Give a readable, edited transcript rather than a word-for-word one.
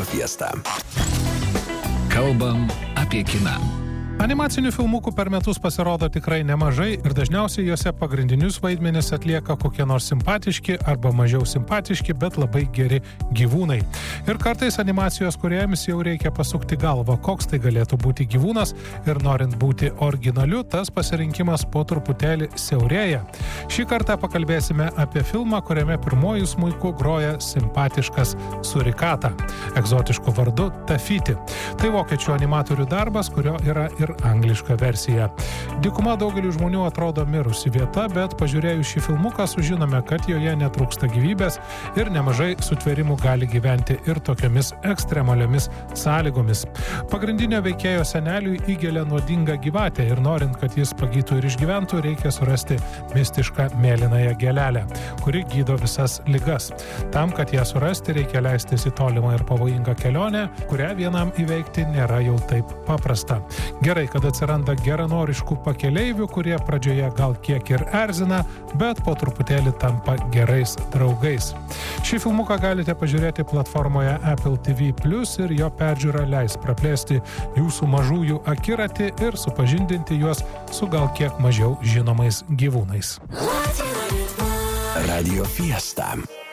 Fiesta. Kalbam apie kiną. Animacinių filmukų per metus pasirodo tikrai nemažai ir dažniausiai juose pagrindinius vaidmenis atlieka kokie nors simpatiški arba mažiau simpatiški, bet labai geri gyvūnai. Ir kartais animacijos kūrėjams jau reikia pasukti galvą, koks tai galėtų būti gyvūnas ir norint būti originaliu, tas pasirinkimas po truputėlį siaurėja. Šį kartą pakalbėsime apie filmą, kuriame pirmuoju smuiku groja simpatiškas surikata, egzotišku vardu Tafiti. Tai vokiečių animatorių darbas, kurio yra ir angliška versija. Dykuma daugeliu žmonių atrodo mirusi vieta, bet pažiūrėjus šį filmuką sužinome, kad joje netrūksta gyvybės ir nemažai sutvėrimų gali gyventi ir tokiomis ekstremaliomis sąlygomis. Pagrindinio veikėjo seneliui įgelia nuodinga gyvatė ir norint, kad jis pagytų ir išgyventų, reikia surasti mistišką mėlynąją gėlelę, kuri gydo visas ligas. Tam, kad ją surasti, reikia leistis į tolimą ir pavojingą kelionę, kurią vienam įveikti nėra jau taip paprasta. Gerai, kad atsiranda geranoriškų pakeleivių, kurie pradžioje gal kiek ir erzina, bet po truputėlį tampa gerais draugais. Šį filmuką galite pažiūrėti platformoje Apple TV+ ir jo peržiūra leis praplėsti jūsų mažųjų akiratį ir supažindinti juos su gal kiek mažiau žinomais gyvūnais. Radio Fiesta.